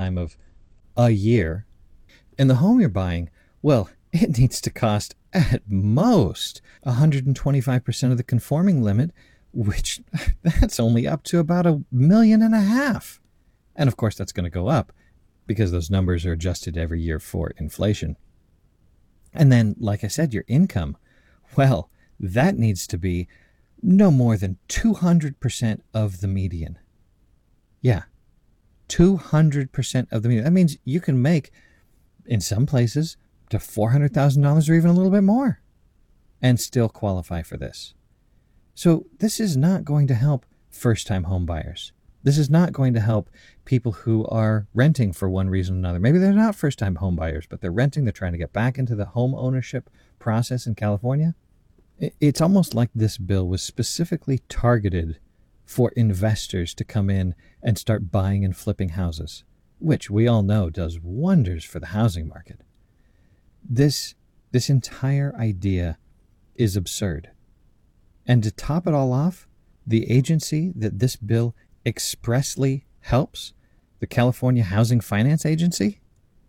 time of a year. And the home you're buying, well, it needs to cost at most 125% of the conforming limit, which that's only up to about $1.5 million. And of course, that's going to go up because those numbers are adjusted every year for inflation. And then, like I said, your income, well, that needs to be no more than 200% of the median. Yeah, 200% of the median. That means you can make, in some places, to $400,000 or even a little bit more and still qualify for this. So this is not going to help first-time home buyers. This is not going to help people who are renting for one reason or another. Maybe they're not first-time home buyers, but they're renting. They're trying to get back into the home ownership process in California. It's almost like this bill was specifically targeted for investors to come in and start buying and flipping houses, which we all know does wonders for the housing market. This entire idea is absurd. And to top it all off, the agency that this bill expressly helps, the California Housing Finance Agency,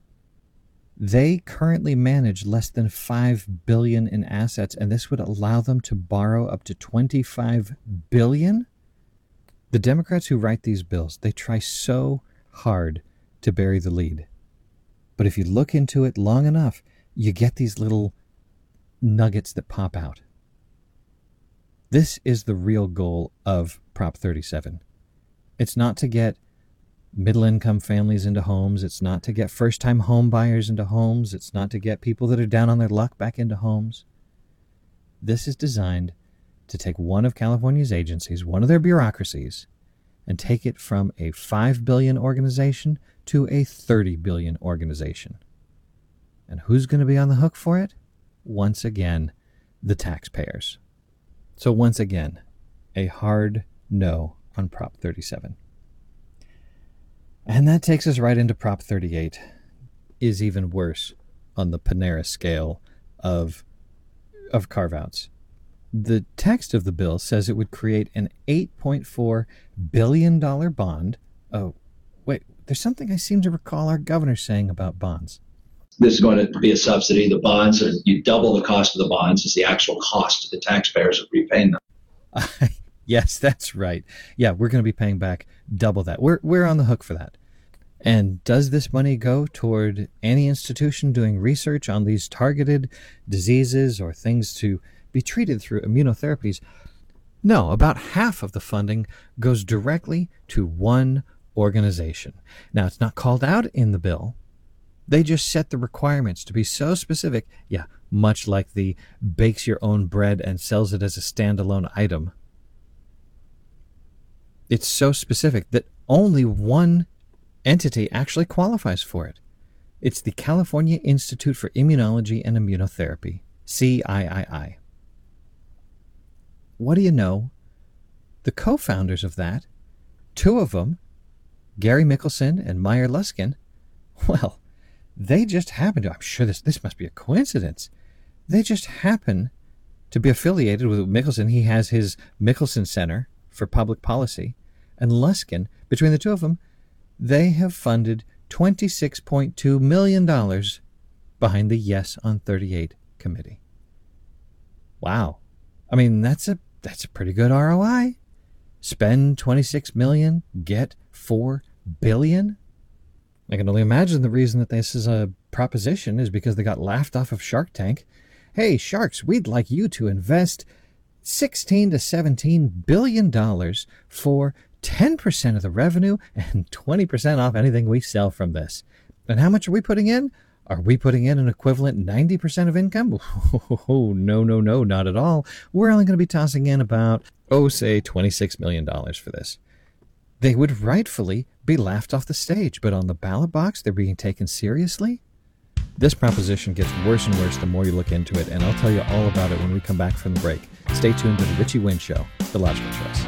they currently manage less than $5 billion in assets, and this would allow them to borrow up to $25 billion. The Democrats who write these bills, they try so hard to bury the lead. But if you look into it long enough, you get these little nuggets that pop out. This is the real goal of Prop 37. It's not to get middle-income families into homes. It's not to get first-time home buyers into homes. It's not to get people that are down on their luck back into homes. This is designed to take one of California's agencies, one of their bureaucracies, and take it from a $5 billion organization to a $30 billion organization. And who's going to be on the hook for it? Once again, the taxpayers. So once again, a hard no on Prop 37. And that takes us right into Prop 38. Is even worse on the Panera scale of carve-outs. The text of the bill says it would create an $8.4 billion bond. Oh, wait, there's something I seem to recall our governor saying about bonds. This is going to be a subsidy. The bonds, you double the cost of the bonds is the actual cost to the taxpayers of repaying them. Yes, that's right. Yeah, we're going to be paying back double that. We're on the hook for that. And does this money go toward any institution doing research on these targeted diseases or things to be treated through immunotherapies? No, about half of the funding goes directly to one organization. Now, it's not called out in the bill. They just set the requirements to be so specific, yeah, much like the bakes your own bread and sells it as a standalone item. It's so specific that only one entity actually qualifies for it. It's the California Institute for Immunology and Immunotherapy, CIII. What do you know? The co-founders of that, two of them, Gary Mickelson and Meyer Luskin, well, they just happen to, I'm sure this must be a coincidence, they just happen to be affiliated with Mickelson. He has his Mickelson Center for Public Policy, and Luskin, between the two of them, they have funded $26.2 million behind the Yes on 38 committee. Wow. I mean, that's a pretty good ROI. Spend $26 million, get $4 billion. I can only imagine the reason that this is a proposition is because they got laughed off of Shark Tank. Hey, sharks, we'd like you to invest $16 to $17 billion for 10% of the revenue and 20% off anything we sell from this. And how much are we putting in? Are we putting in an equivalent 90% of income? Oh, no, not at all. We're only going to be tossing in about, say $26 million for this. They would rightfully be laughed off the stage, but on the ballot box, they're being taken seriously? This proposition gets worse and worse the more you look into it, and I'll tell you all about it when we come back from the break. Stay tuned to The Richie Wynn Show, The Logical Choice.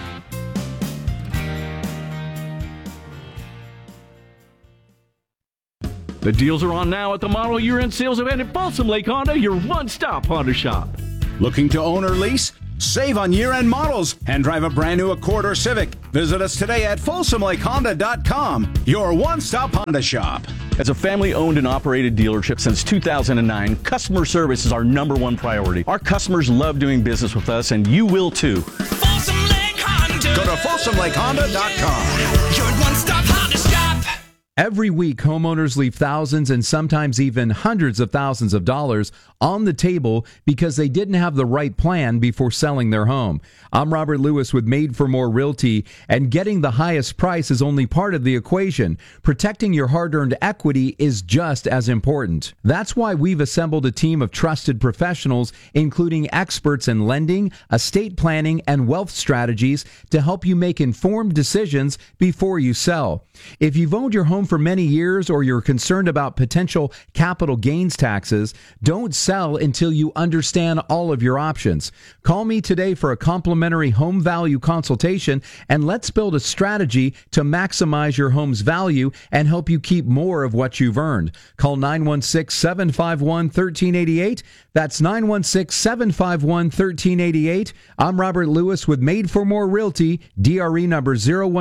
The deals are on now at the model year-end sales event at Balsam Lake Honda, your one-stop Honda shop. Looking to own or lease? Save on year-end models and drive a brand new Accord or Civic. Visit us today at FolsomLakeHonda.com, your one-stop Honda shop. As a family-owned and operated dealership since 2009, customer service is our number one priority. Our customers love doing business with us, and you will too. Folsom Lake Honda. Go to FolsomLakeHonda.com. Your one-stop Honda shop. Every week, homeowners leave thousands and sometimes even hundreds of thousands of dollars on the table because they didn't have the right plan before selling their home. I'm Robert Lewis with Made for More Realty, and getting the highest price is only part of the equation. Protecting your hard-earned equity is just as important. That's why we've assembled a team of trusted professionals, including experts in lending, estate planning, and wealth strategies to help you make informed decisions before you sell. If you've owned your home for many years or you're concerned about potential capital gains taxes, don't sell until you understand all of your options. Call me today for a complimentary home value consultation, and let's build a strategy to maximize your home's value and help you keep more of what you've earned. Call 916-751-1388. That's 916-751-1388. I'm Robert Lewis with Made for More Realty, DRE number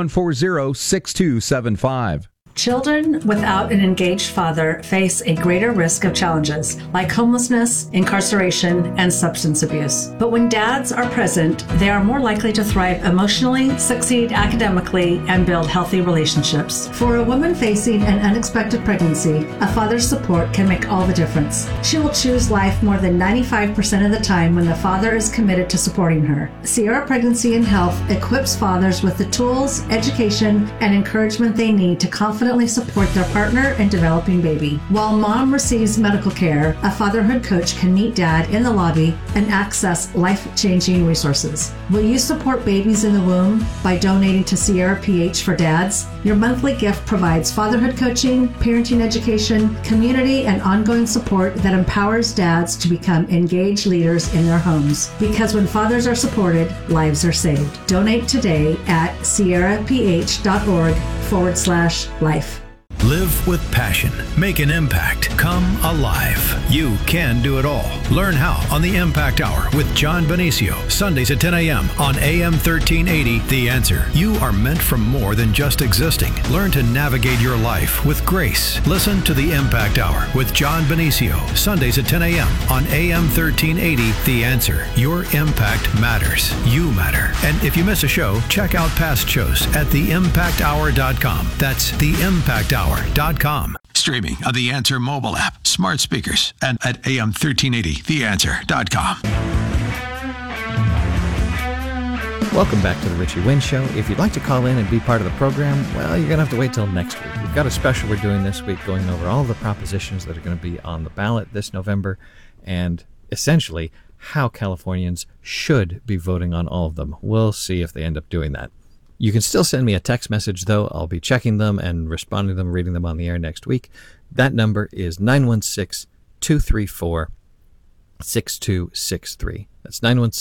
0140-6275. Children without an engaged father face a greater risk of challenges like homelessness, incarceration, and substance abuse. But when dads are present, they are more likely to thrive emotionally, succeed academically, and build healthy relationships. For a woman facing an unexpected pregnancy, a father's support can make all the difference. She will choose life more than 95% of the time when the father is committed to supporting her. Sierra Pregnancy and Health equips fathers with the tools, education, and encouragement they need to confidently support their partner in developing baby. While mom receives medical care, a fatherhood coach can meet dad in the lobby and access life-changing resources. Will you support babies in the womb by donating to Sierra PH for Dads? Your monthly gift provides fatherhood coaching, parenting education, community, and ongoing support that empowers dads to become engaged leaders in their homes. Because when fathers are supported, lives are saved. Donate today at sierraph.org/life. Live with passion. Make an impact. Come alive. You can do it all. Learn how on the Impact Hour with John Benicio. Sundays at 10 a.m. on AM 1380. The Answer. You are meant for more than just existing. Learn to navigate your life with grace. Listen to the Impact Hour with John Benicio. Sundays at 10 a.m. on AM 1380. The Answer. Your impact matters. You matter. And if you miss a show, check out past shows at theimpacthour.com. That's theimpacthour.com. Streaming on the Answer mobile app, smart speakers, and at AM1380theanswer.com. Welcome back to the Richie Wynn Show. If you'd like to call in and be part of the program, well, you're going to have to wait till next week. We've got a special we're doing this week going over all the propositions that are going to be on the ballot this November and essentially how Californians should be voting on all of them. We'll see if they end up doing that. You can still send me a text message, though. I'll be checking them and responding to them, reading them on the air next week. That number is 916-234-6263. That's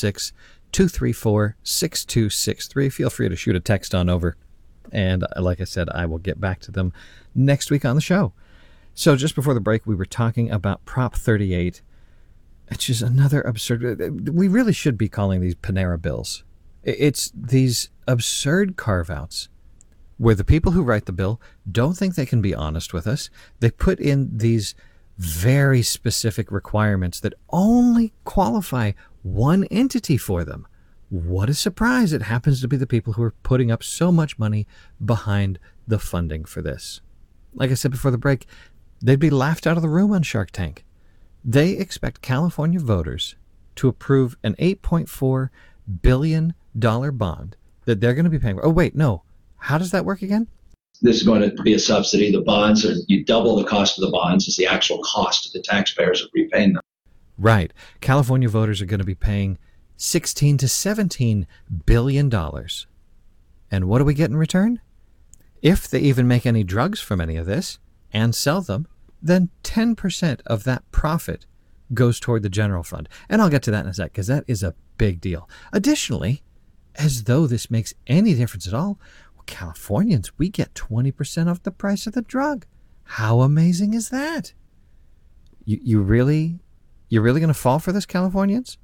916-234-6263. Feel free to shoot a text on over. And like I said, I will get back to them next week on the show. So just before the break, we were talking about Prop 38, which is another absurd... We really should be calling these Panera bills. It's these absurd carve-outs where the people who write the bill don't think they can be honest with us. They put in these very specific requirements that only qualify one entity for them. What a surprise. It happens to be the people who are putting up so much money behind the funding for this. Like I said before the break, they'd be laughed out of the room on Shark Tank. They expect California voters to approve an $8.4 billion bond that they're going to be paying. Oh, wait, no. How does that work again? This is going to be a subsidy. The bonds are, you double the cost of the bonds is the actual cost of the taxpayers of repaying them. Right. California voters are going to be paying $16 to $17 billion. And what do we get in return? If they even make any drugs from any of this and sell them, then 10% of that profit goes toward the general fund. And I'll get to that in a sec, because that is a big deal. Additionally, as though this makes any difference at all, well, Californians, we get 20% off the price of the drug. How amazing is that? You're really going to fall for this, Californians?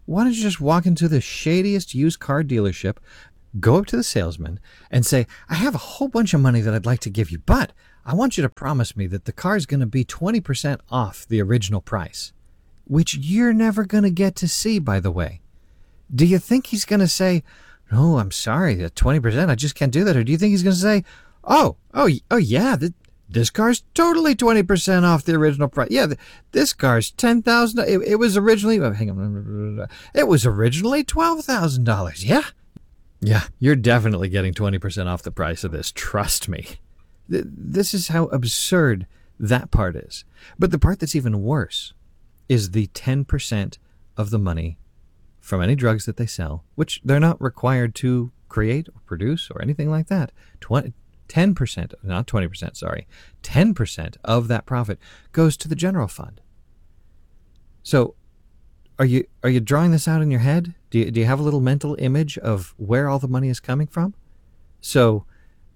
Why don't you just walk into the shadiest used car dealership, go up to the salesman and say, I have a whole bunch of money that I'd like to give you, but I want you to promise me that the car is going to be 20% off the original price, which you're never going to get to see, by the way. Do you think he's going to say, no, I'm sorry, 20%, I just can't do that? Or do you think he's going to say, oh yeah, this car's totally 20% off the original price. Yeah, this car's $10,000. It was originally, it was originally $12,000. Yeah, you're definitely getting 20% off the price of this. Trust me. This is how absurd that part is. But the part that's even worse is the 10% of the money from any drugs that they sell, which they're not required to create or produce or anything like that. 10%, not 20%, sorry. 10% of that profit goes to the general fund. So are you drawing this out in your head? Do you have a little mental image of where all the money is coming from? So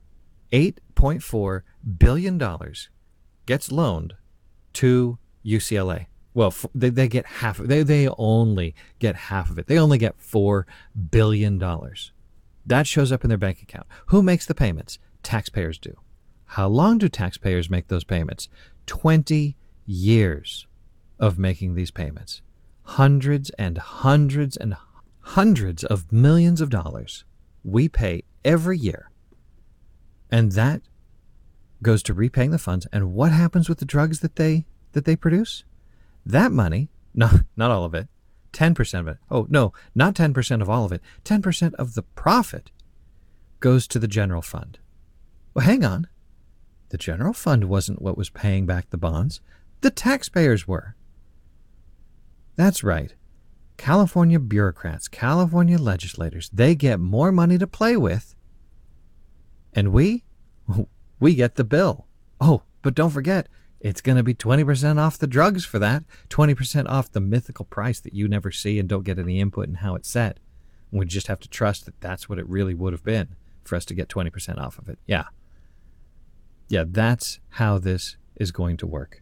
$8.4 billion gets loaned to UCLA. Well, they get half of it. They only get half of it. They only get $4 billion. That shows up in their bank account. Who makes the payments? Taxpayers do. How long do taxpayers make those payments? 20 years of making these payments. Hundreds and hundreds and hundreds of millions of dollars we pay every year. And that goes to repaying the funds. And what happens with the drugs that they produce? That money, not all of it, 10% of it. Oh, no, not 10% of all of it. 10% of the profit goes to the general fund. Well, hang on. The general fund wasn't what was paying back the bonds. The taxpayers were. That's right. California bureaucrats, California legislators, they get more money to play with. And we get the bill. Oh, but don't forget, it's going to be 20% off the drugs for that. 20% off the mythical price that you never see and don't get any input in how it's set. We just have to trust that that's what it really would have been for us to get 20% off of it. Yeah, that's how this is going to work.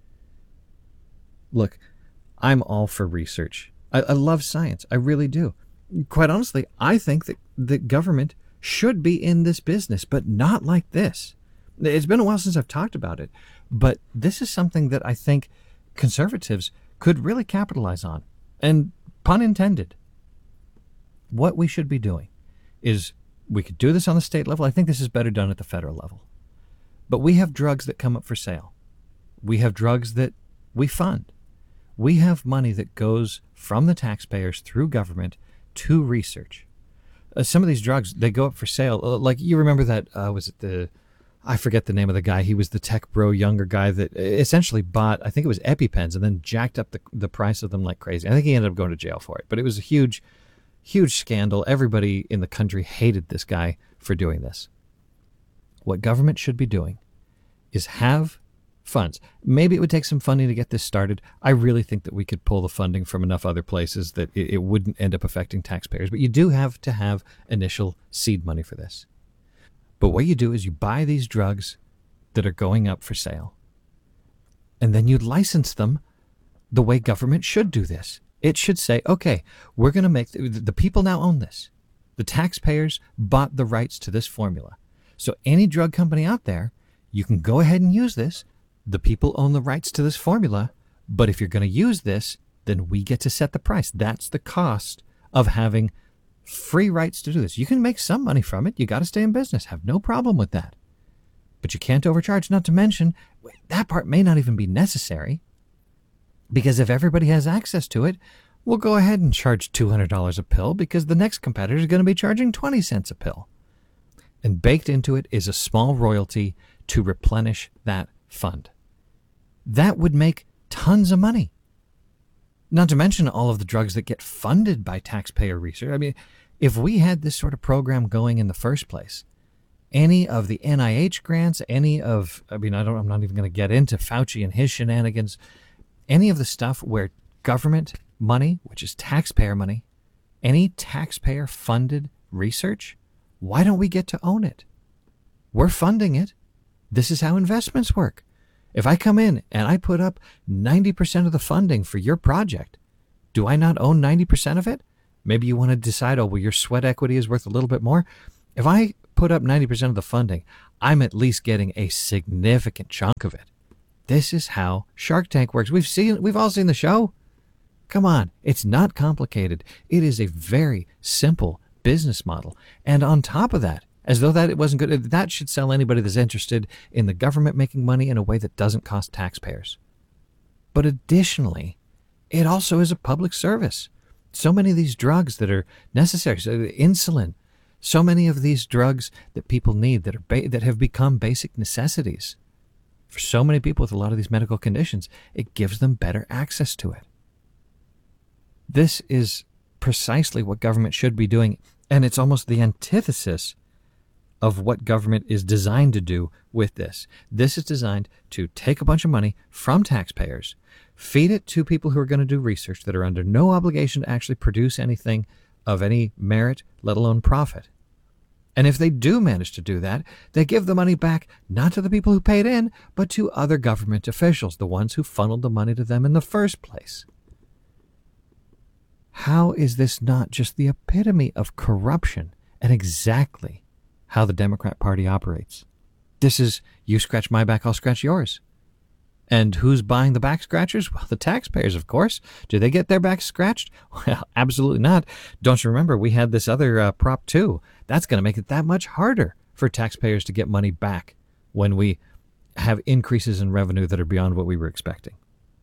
Look, I'm all for research. I love science. I really do. Quite honestly, I think that the government should be in this business, but not like this. It's been a while since I've talked about it, but this is something that I think conservatives could really capitalize on. And pun intended. What we should be doing is we could do this on the state level. I think this is better done at the federal level. But we have drugs that come up for sale. We have drugs that we fund. We have money that goes from the taxpayers through government to research. Some of these drugs, they go up for sale. Like, you remember that, I forget the name of the guy. He was the tech bro, younger guy that essentially bought, I think it was EpiPens, and then jacked up the price of them like crazy. I think he ended up going to jail for it. But it was a huge, huge scandal. Everybody in the country hated this guy for doing this. What government should be doing is have funds. Maybe it would take some funding to get this started. I really think that we could pull the funding from enough other places that it wouldn't end up affecting taxpayers. But you do have to have initial seed money for this. But what you do is you buy these drugs that are going up for sale, and then you license them the way government should do this. It should say, okay, we're going to make, the people now own this. The taxpayers bought the rights to this formula. So any drug company out there, you can go ahead and use this. The people own the rights to this formula, but if you're going to use this, then we get to set the price. That's the cost of having free rights to do this. You can make some money from it. You got to stay in business. Have no problem with that. But you can't overcharge, not to mention that part may not even be necessary, because if everybody has access to it, we'll go ahead and charge $200 a pill because the next competitor is going to be charging 20 cents a pill. And baked into it is a small royalty to replenish that fund. That would make tons of money. Not to mention all of the drugs that get funded by taxpayer research. I mean, if we had this sort of program going in the first place, any of the NIH grants, I'm not even going to get into Fauci and his shenanigans, any of the stuff where government money, which is taxpayer money, any taxpayer funded research, why don't we get to own it? We're funding it. This is how investments work. If I come in and I put up 90% of the funding for your project, Do I not own 90% of it? Maybe you want to decide, oh, well, your sweat equity is worth a little bit more. If I put up 90% of the funding, I'm at least getting a significant chunk of it. This is how Shark Tank works. We've all seen the show. Come on, it's not complicated. It is a very simple business model. And on top of that, as though that it wasn't good, that should sell anybody that's interested in the government making money in a way that doesn't cost taxpayers. But additionally, it also is a public service. So many of these drugs that are necessary, so insulin, so many of these drugs that people need that have become basic necessities. For so many people with a lot of these medical conditions, it gives them better access to it. This is precisely what government should be doing, and it's almost the antithesis of what government is designed to do with this. This is designed to take a bunch of money from taxpayers, feed it to people who are going to do research that are under no obligation to actually produce anything of any merit, let alone profit. And if they do manage to do that, they give the money back not to the people who paid in, but to other government officials, the ones who funneled the money to them in the first place. How is this not just the epitome of corruption and exactly how the Democrat Party operates? This is, you scratch my back, I'll scratch yours. And who's buying the back scratchers? Well, the taxpayers, of course. Do they get their backs scratched? Well, absolutely not. Don't you remember, we had this other Prop 2. That's going to make it that much harder for taxpayers to get money back when we have increases in revenue that are beyond what we were expecting.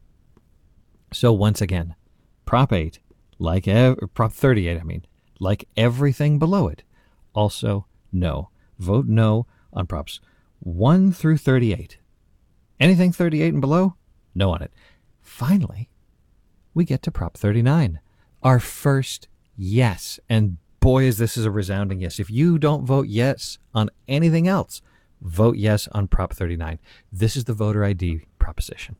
So once again, Prop 8, Prop 38, like everything below it, also no. Vote no on Props 1 through 38. Anything 38 and below, no on it. Finally, we get to Prop 39, our first yes. And boy, is this a resounding yes. If you don't vote yes on anything else, vote yes on Prop 39. This is the voter ID proposition.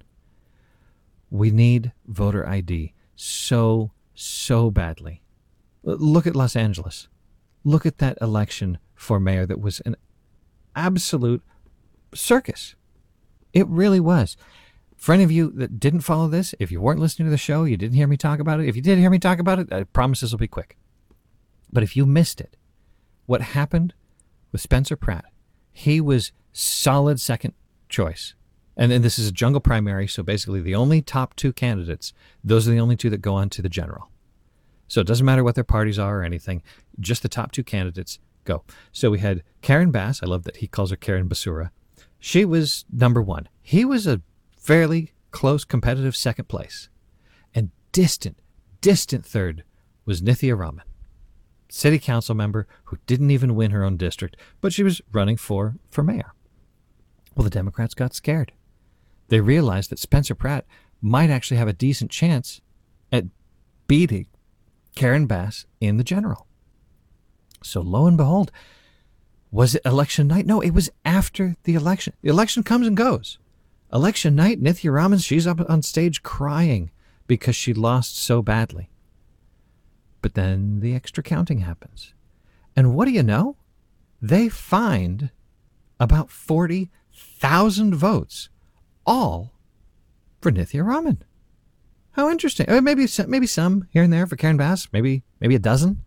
We need voter ID so badly. Look at Los Angeles. Look at that election for mayor that was an absolute circus. It really was. For any of you that didn't follow this, if you weren't listening to the show, you didn't hear me talk about it. If you did hear me talk about it, I promise this will be quick. But if you missed it, what happened with Spencer Pratt, he was solid second choice. And then this is a jungle primary, so basically the only top two candidates, those are the only two that go on to the general. So it doesn't matter what their parties are or anything, just the top two candidates go. So we had Karen Bass. I love that he calls her Karen Basura. She was number one. He was a fairly close competitive second place. And distant third was Nithya Raman, city council member who didn't even win her own district, but she was running for mayor. Well, the Democrats got scared. They realized that Spencer Pratt might actually have a decent chance at beating Karen Bass in the general. So lo and behold, was it election night? No, it was after the election. The election comes and goes. Election night, Nithya Raman, she's up on stage crying because she lost so badly. But then the extra counting happens. And what do you know? They find about 40,000 votes, all for Nithya Raman. How interesting. Maybe some here and there for Karen Bass, maybe a dozen.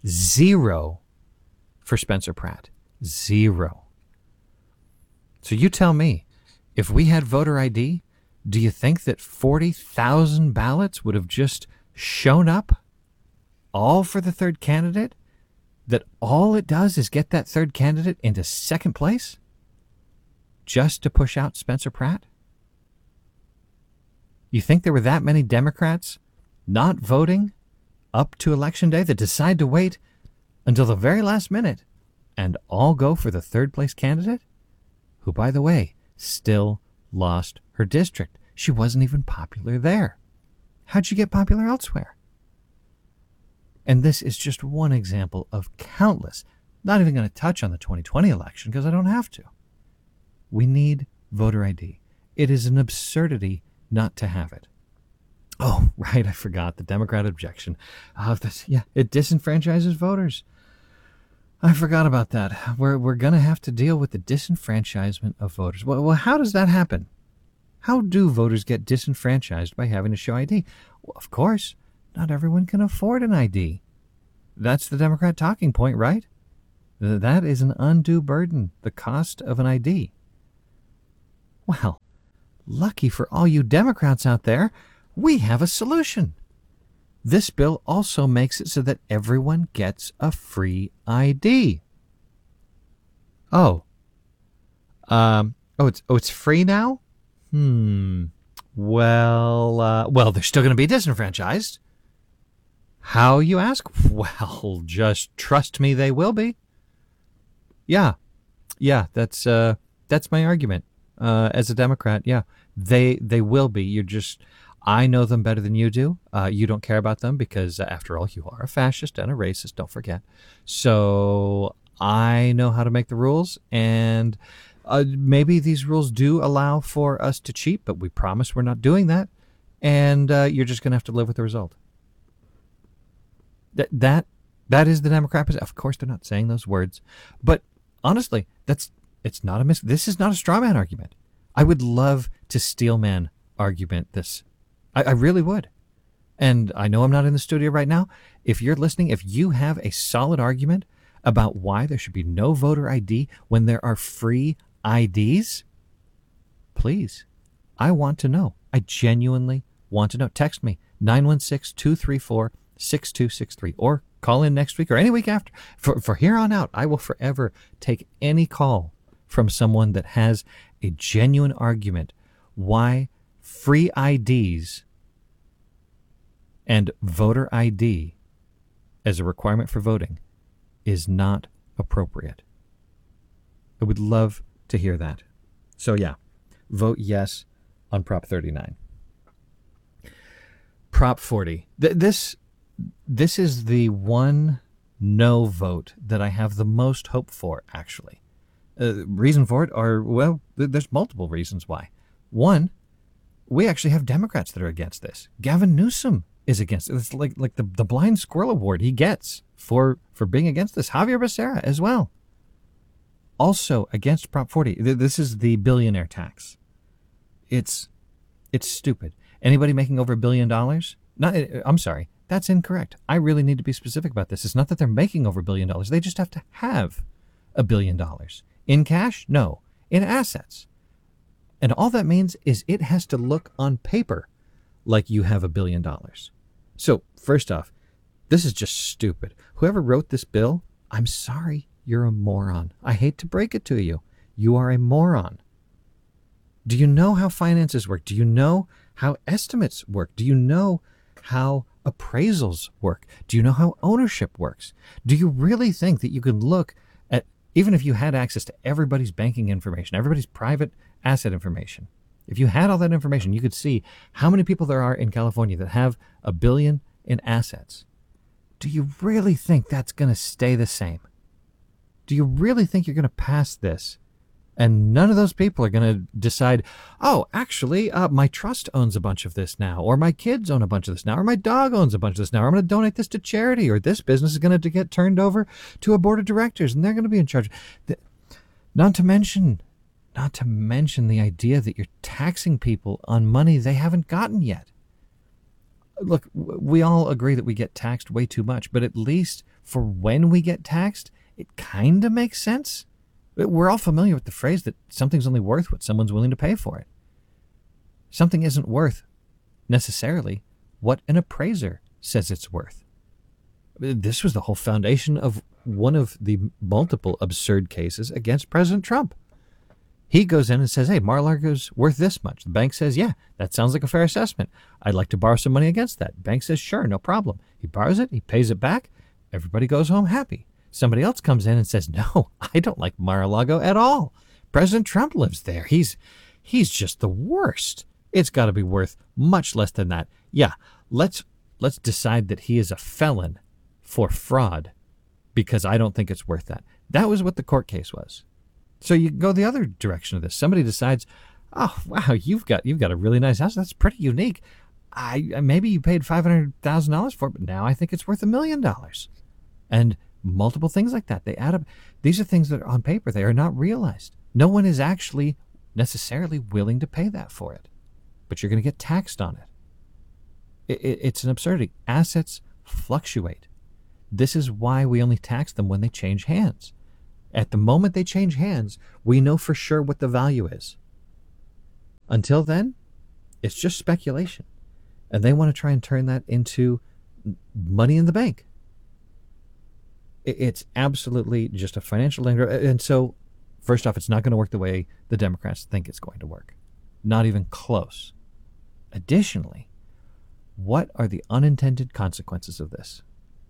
0 for Spencer Pratt. 0. So you tell me, if we had voter ID, do you think that 40,000 ballots would have just shown up all for the third candidate? That all it does is get that third candidate into second place just to push out Spencer Pratt? You think there were that many Democrats not voting up to Election Day that decide to wait until the very last minute and all go for the third place candidate? Who, by the way, still lost her district. She wasn't even popular there. How'd she get popular elsewhere? And this is just one example of countless. Not even going to touch on the 2020 election because I don't have to. We need voter ID. It is an absurdity not to have it. Oh, right, I forgot the Democrat objection. It disenfranchises voters. I forgot about that. We're going to have to deal with the disenfranchisement of voters. Well, how does that happen? How do voters get disenfranchised by having to show ID? Well, of course, not everyone can afford an ID. That's the Democrat talking point, right? That is an undue burden, the cost of an ID. Well, lucky for all you Democrats out there, we have a solution. This bill also makes it so that everyone gets a free ID. It's free now? Well, they're still going to be disenfranchised. How, you ask? Well, just trust me, they will be. Yeah, that's my argument. As a Democrat, yeah, they will be. I know them better than you do. You don't care about them because, after all, you are a fascist and a racist, don't forget. So I know how to make the rules, and maybe these rules do allow for us to cheat, but we promise we're not doing that, and you're just going to have to live with the result. That is the Democrat position. Of course, they're not saying those words, but honestly, this is not a straw man argument. I would love to steel man argument this. I really would. And I know I'm not in the studio right now. If you're listening, if you have a solid argument about why there should be no voter ID when there are free IDs, please, I want to know. I genuinely want to know. Text me, 916-234-6263, or call in next week or any week after. For here on out, I will forever take any call from someone that has a genuine argument why free IDs and voter ID as a requirement for voting is not appropriate. I would love to hear that. So yeah, vote yes on Prop 39. Prop 40. This is the one no vote that I have the most hope for, actually. Reason for it are, well, there's multiple reasons why. One, we actually have Democrats that are against this. Gavin Newsom is against it. It's like the Blind Squirrel Award he gets for being against this. Javier Becerra as well. Also against Prop 40. This is the billionaire tax. It's stupid. Anybody making over $1 billion? I'm sorry. That's incorrect. I really need to be specific about this. It's not that they're making over $1 billion. They just have to have $1 billion. In cash? No. In assets. And all that means is it has to look on paper like you have $1 billion. So, first off, this is just stupid. Whoever wrote this bill, I'm sorry, you're a moron. I hate to break it to you. You are a moron. Do you know how finances work? Do you know how estimates work? Do you know how appraisals work? Do you know how ownership works? Do you really think that you could look at, even if you had access to everybody's banking information, everybody's private asset information, if you had all that information, you could see how many people there are in California that have $1 billion in assets. Do you really think that's going to stay the same? Do you really think you're going to pass this and none of those people are going to decide, oh, actually, my trust owns a bunch of this now, or my kids own a bunch of this now, or my dog owns a bunch of this now, or I'm going to donate this to charity, or this business is going to get turned over to a board of directors and they're going to be in charge. Not to mention the idea that you're taxing people on money they haven't gotten yet. Look, we all agree that we get taxed way too much, but at least for when we get taxed, it kind of makes sense. We're all familiar with the phrase that something's only worth what someone's willing to pay for it. Something isn't worth necessarily what an appraiser says it's worth. This was the whole foundation of one of the multiple absurd cases against President Trump. He goes in and says, hey, Mar-a-Lago's worth this much. The bank says, yeah, that sounds like a fair assessment. I'd like to borrow some money against that. The bank says, sure, no problem. He borrows it. He pays it back. Everybody goes home happy. Somebody else comes in and says, no, I don't like Mar-a-Lago at all. President Trump lives there. He's just the worst. It's got to be worth much less than that. Yeah, let's decide that he is a felon for fraud because I don't think it's worth that. That was what the court case was. So you go the other direction of this. Somebody decides, oh, wow, you've got a really nice house. That's pretty unique. Maybe you paid $500,000 for it, but now I think it's worth $1 million. And multiple things like that. They add up. These are things that are on paper. They are not realized. No one is actually necessarily willing to pay that for it. But you're going to get taxed on it. It's an absurdity. Assets fluctuate. This is why we only tax them when they change hands. At the moment they change hands, we know for sure what the value is. Until then, it's just speculation. And they want to try and turn that into money in the bank. It's absolutely just a financial lender. And so, first off, it's not going to work the way the Democrats think it's going to work. Not even close. Additionally, what are the unintended consequences of this?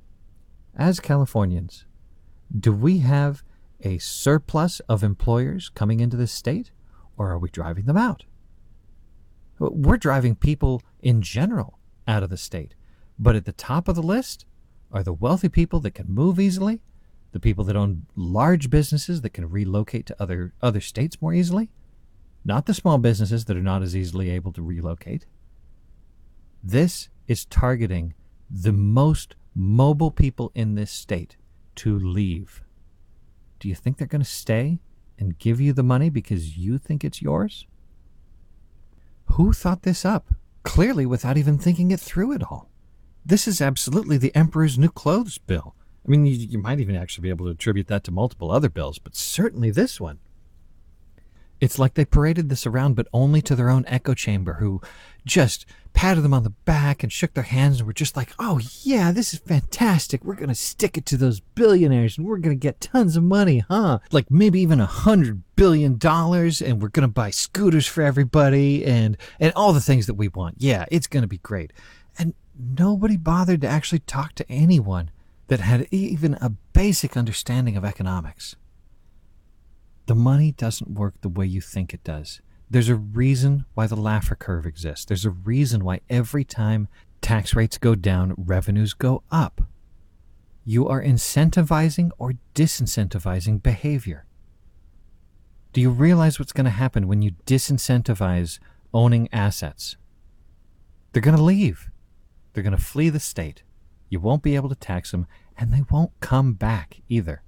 As Californians, do we have a surplus of employers coming into this state, or are we driving them out? We're driving people in general out of the state. But at the top of the list are the wealthy people that can move easily, the people that own large businesses that can relocate to other states more easily, not the small businesses that are not as easily able to relocate. This is targeting the most mobile people in this state to leave. Do you think they're going to stay and give you the money because you think it's yours? Who thought this up? Clearly without even thinking it through at all. This is absolutely the Emperor's New Clothes bill. I mean, you might even actually be able to attribute that to multiple other bills, but certainly this one. It's like they paraded this around, but only to their own echo chamber, who just patted them on the back and shook their hands and were just like, oh yeah, this is fantastic. We're going to stick it to those billionaires and we're going to get tons of money, huh? Like maybe even $100 billion, and we're going to buy scooters for everybody and all the things that we want. Yeah, it's going to be great. And nobody bothered to actually talk to anyone that had even a basic understanding of economics. The money doesn't work the way you think it does. There's a reason why the Laffer curve exists. There's a reason why every time tax rates go down, revenues go up. You are incentivizing or disincentivizing behavior. Do you realize what's going to happen when you disincentivize owning assets? They're going to leave. They're going to flee the state. You won't be able to tax them, and they won't come back either.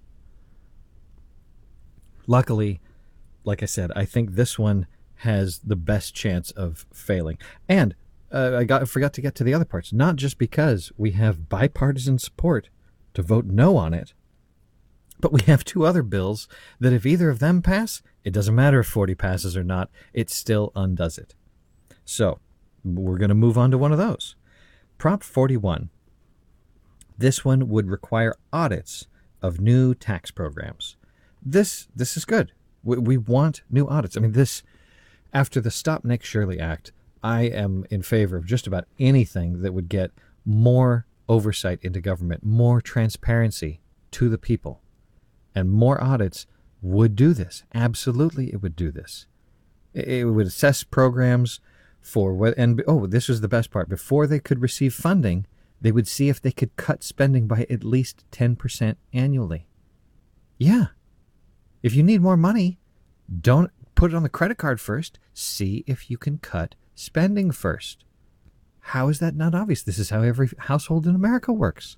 Luckily, like I said, I think this one has the best chance of failing. And I forgot to get to the other parts. Not just because we have bipartisan support to vote no on it, but we have two other bills that if either of them pass, it doesn't matter if 40 passes or not, it still undoes it. So we're going to move on to one of those. Prop 41. This one would require audits of new tax programs. This is good. We want new audits. I mean, this, after the Stop Nick Shirley Act, I am in favor of just about anything that would get more oversight into government, more transparency to the people. And more audits would do this. Absolutely, it would do this. It would assess programs for what, and this was the best part. Before they could receive funding, they would see if they could cut spending by at least 10% annually. Yeah. If you need more money, don't put it on the credit card first. See if you can cut spending first. How is that not obvious? This is how every household in America works.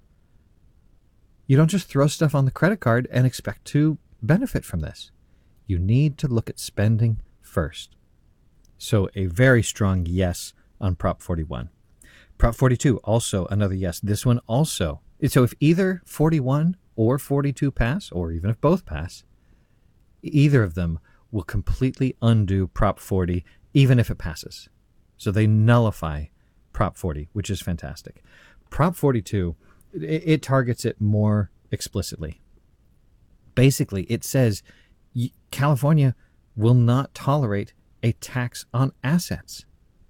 You don't just throw stuff on the credit card and expect to benefit from this. You need to look at spending first. So a very strong yes on Prop 41. Prop 42, also another yes. This one also. So if either 41 or 42 pass, or even if both pass, either of them will completely undo Prop 40, even if it passes. So they nullify Prop 40, which is fantastic. Prop 42, it targets it more explicitly. Basically, it says California will not tolerate a tax on assets.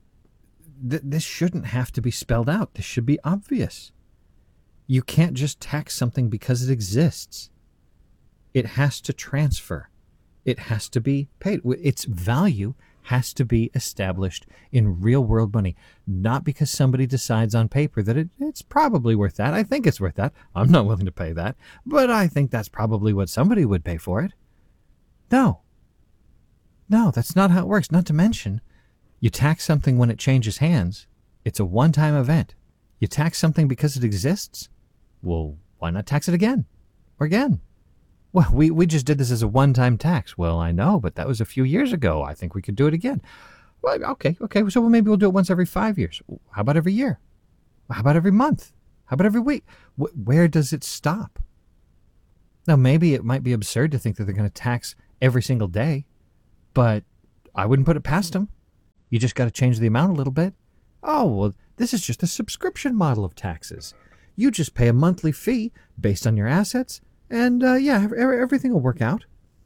This shouldn't have to be spelled out. This should be obvious. You can't just tax something because it exists. It has to transfer. It has to be paid. Its value has to be established in real world money, not because somebody decides on paper that it's probably worth that. I think it's worth that. I'm not willing to pay that, but I think that's probably what somebody would pay for it. No, that's not how it works. Not to mention, you tax something when it changes hands. It's a one-time event. You tax something because it exists? Well, why not tax it again? Or again? Well, we just did this as a one-time tax. Well, I know, but that was a few years ago. I think we could do it again. Well, okay. So maybe we'll do it once every 5 years. How about every year? How about every month? How about every week? Where does it stop? Now, maybe it might be absurd to think that they're going to tax every single day, but I wouldn't put it past them. You just got to change the amount a little bit. Oh, well, this is just a subscription model of taxes. You just pay a monthly fee based on your assets, and everything will work out.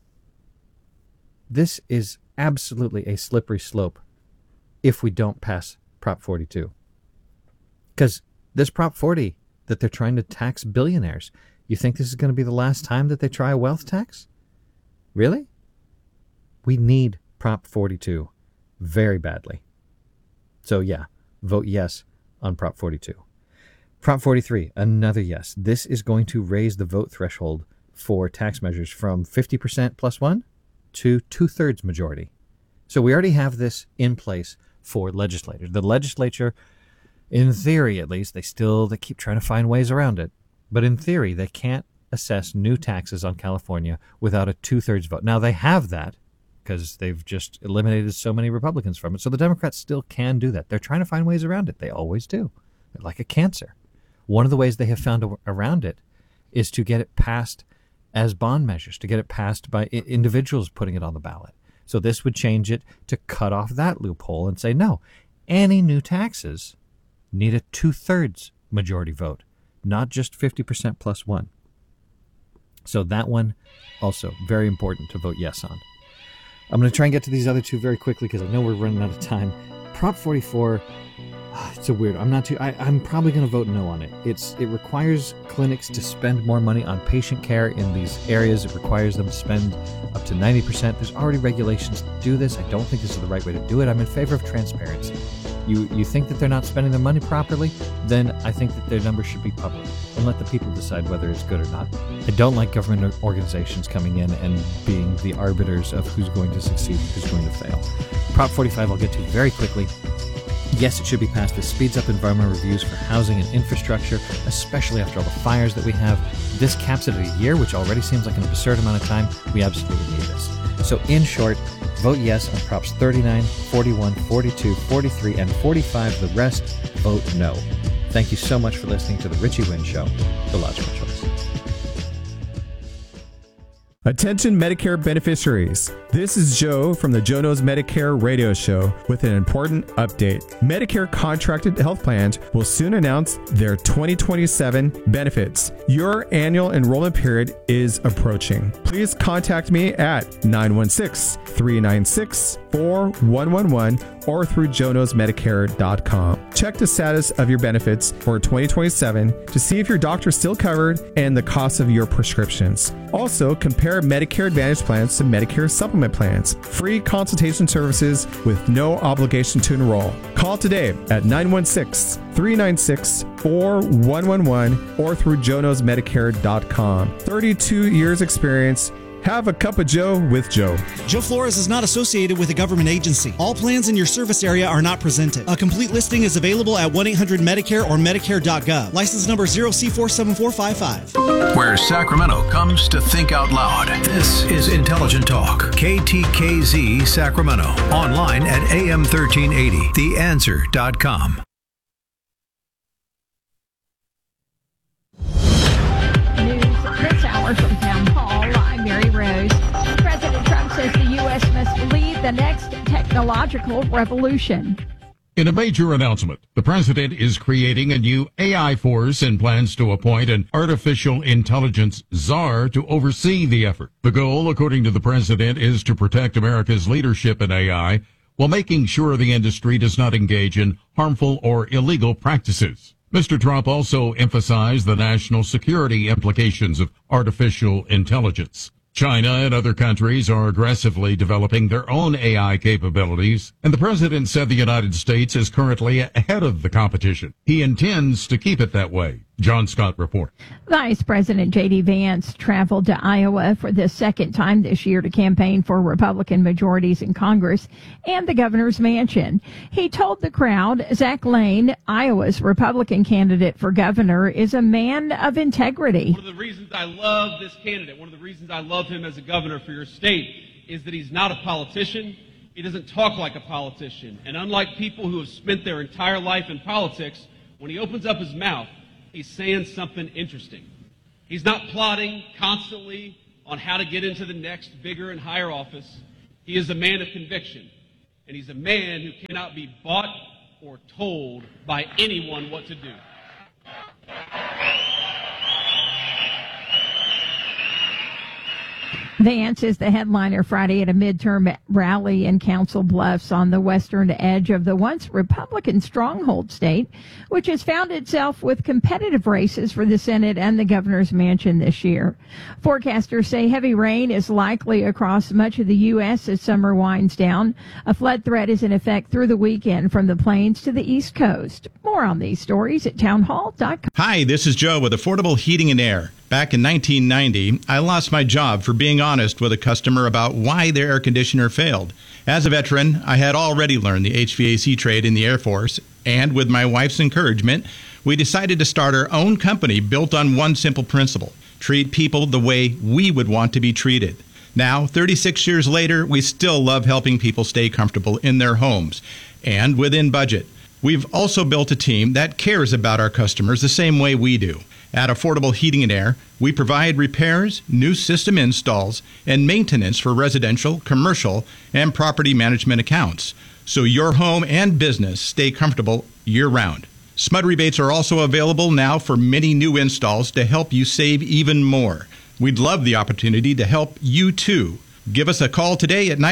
This is absolutely a slippery slope if we don't pass Prop 42. Because this Prop 40 that they're trying to tax billionaires, you think this is going to be the last time that they try a wealth tax? Really? We need Prop 42 very badly. So yeah, vote yes on Prop 42. Prop 43, another yes. This is going to raise the vote threshold for tax measures from 50% plus one to 2/3 majority. So we already have this in place for legislators. The legislature, in theory at least, they keep trying to find ways around it. But in theory, they can't assess new taxes on California without a 2/3 vote. Now, they have that because they've just eliminated so many Republicans from it. So the Democrats still can do that. They're trying to find ways around it. They always do. They're like a cancer. One of the ways they have found around it is to get it passed as bond measures, to get it passed by individuals putting it on the ballot. So this would change it to cut off that loophole and say, no, any new taxes need a 2/3 majority vote, not just 50% plus one. So that one also very important to vote yes on. I'm going to try and get to these other two very quickly because I know we're running out of time. Prop 44, it's a weird. I'm probably going to vote no on it. It requires clinics to spend more money on patient care in these areas. It requires them to spend up to 90%. There's already regulations to do this. I don't think this is the right way to do it. I'm in favor of transparency. You think that they're not spending their money properly, then I think that their numbers should be public and let the people decide whether it's good or not. I don't like government organizations coming in and being the arbiters of who's going to succeed and who's going to fail. Prop 45 I'll get to very quickly. Yes, it should be passed. This speeds up environmental reviews for housing and infrastructure, especially after all the fires that we have. This caps it at a year, which already seems like an absurd amount of time. We absolutely need this. So in short, vote yes on Props 39, 41, 42, 43, and 45. The rest, vote no. Thank you so much for listening to The Richie Wynn Show, the logical choice. Attention Medicare beneficiaries. This is Joe from the Joe Knows Medicare radio show with an important update. Medicare contracted health plans will soon announce their 2027 benefits. Your annual enrollment period is approaching. Please contact me at 916-396-4111 or through joeknowsmedicare.com. Check the status of your benefits for 2027 to see if your doctor is still covered and the cost of your prescriptions. Also, compare Medicare Advantage plans to Medicare Supplement plans. Free consultation services with no obligation to enroll. Call today at 916-396-4111 or through joeknowsmedicare.com. 32 years experience. Have a cup of Joe with Joe. Joe Flores is not associated with a government agency. All plans in your service area are not presented. A complete listing is available at 1-800-MEDICARE or Medicare.gov. License number 0C47455. Where Sacramento comes to think out loud. This is Intelligent Talk. KTKZ Sacramento. Online at AM1380. This hour from Town Hall. I'm Mary Rose. President Trump says the U.S. must lead the next technological revolution. In a major announcement, the president is creating a new AI force and plans to appoint an artificial intelligence czar to oversee the effort. The goal, according to the president, is to protect America's leadership in AI while making sure the industry does not engage in harmful or illegal practices. Mr. Trump also emphasized the national security implications of artificial intelligence. China and other countries are aggressively developing their own AI capabilities, and the president said the United States is currently ahead of the competition. He intends to keep it that way. John Scott reports. Vice President J.D. Vance traveled to Iowa for the second time this year to campaign for Republican majorities in Congress and the governor's mansion. He told the crowd Zach Lane, Iowa's Republican candidate for governor, is a man of integrity. One of the reasons I love this candidate, one of the reasons I love him as a governor for your state, is that he's not a politician. He doesn't talk like a politician. And unlike people who have spent their entire life in politics, when he opens up his mouth, he's saying something interesting. He's not plotting constantly on how to get into the next bigger and higher office. He is a man of conviction, and he's a man who cannot be bought or told by anyone what to do. Vance is the headliner Friday at a midterm rally in Council Bluffs on the western edge of the once Republican stronghold state, which has found itself with competitive races for the Senate and the governor's mansion this year. Forecasters say heavy rain is likely across much of the U.S. as summer winds down. A flood threat is in effect through the weekend from the plains to the East Coast. More on these stories at townhall.com. Hi, this is Joe with Affordable Heating and Air. Back in 1990, I lost my job for being honest with a customer about why their air conditioner failed. As a veteran, I had already learned the HVAC trade in the Air Force, and with my wife's encouragement, we decided to start our own company built on one simple principle: treat people the way we would want to be treated. Now, 36 years later, we still love helping people stay comfortable in their homes and within budget. We've also built a team that cares about our customers the same way we do. At Affordable Heating and Air, we provide repairs, new system installs, and maintenance for residential, commercial, and property management accounts, so your home and business stay comfortable year-round. SMUD rebates are also available now for many new installs to help you save even more. We'd love the opportunity to help you, too. Give us a call today at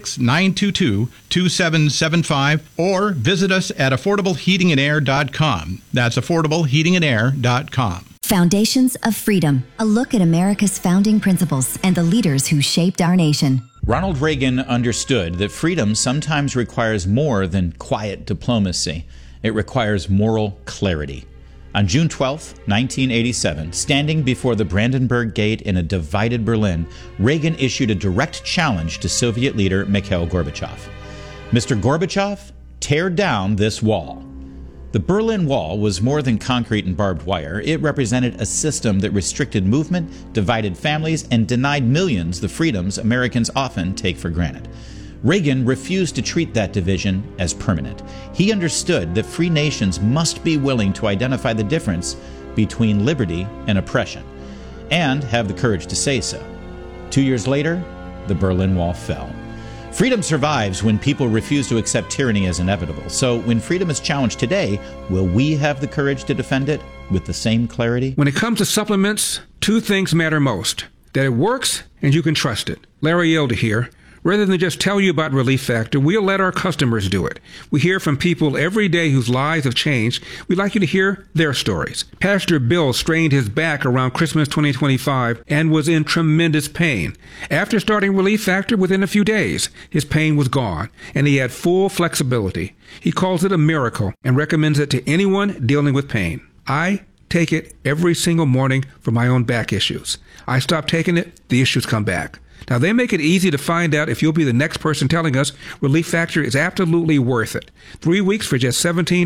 916-922-2775 or visit us at affordableheatingandair.com. That's affordableheatingandair.com. Foundations of Freedom, a look at America's founding principles and the leaders who shaped our nation. Ronald Reagan understood that freedom sometimes requires more than quiet diplomacy. It requires moral clarity. On June 12, 1987, standing before the Brandenburg Gate in a divided Berlin, Reagan issued a direct challenge to Soviet leader Mikhail Gorbachev. Mr. Gorbachev, tear down this wall. The Berlin Wall was more than concrete and barbed wire. It represented a system that restricted movement, divided families, and denied millions the freedoms Americans often take for granted. Reagan refused to treat that division as permanent. He understood that free nations must be willing to identify the difference between liberty and oppression, and have the courage to say so. 2 years later, the Berlin Wall fell. Freedom survives when people refuse to accept tyranny as inevitable. So when freedom is challenged today, will we have the courage to defend it with the same clarity? When it comes to supplements, two things matter most: that it works and you can trust it. Larry Elder here. Rather than just tell you about Relief Factor, we'll let our customers do it. We hear from people every day whose lives have changed. We'd like you to hear their stories. Pastor Bill strained his back around Christmas 2025 and was in tremendous pain. After starting Relief Factor, within a few days, his pain was gone, and he had full flexibility. He calls it a miracle and recommends it to anyone dealing with pain. I take it every single morning for my own back issues. I stop taking it, the issues come back. Now, they make it easy to find out if you'll be the next person telling us Relief Factor is absolutely worth it. 3 weeks for just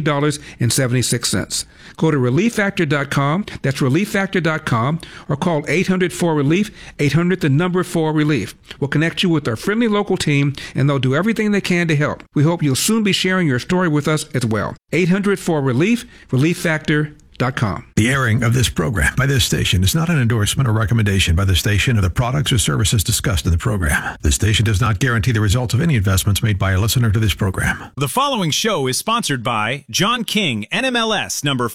$17.76. Go to ReliefFactor.com, that's ReliefFactor.com, or call 800-4RELIEF, 800-4RELIEF. We'll connect you with our friendly local team, and they'll do everything they can to help. We hope you'll soon be sharing your story with us as well. 800-4RELIEF, ReliefFactor.com. The airing of this program by this station is not an endorsement or recommendation by the station of the products or services discussed in the program. The station does not guarantee the results of any investments made by a listener to this program. The following show is sponsored by John King, NMLS number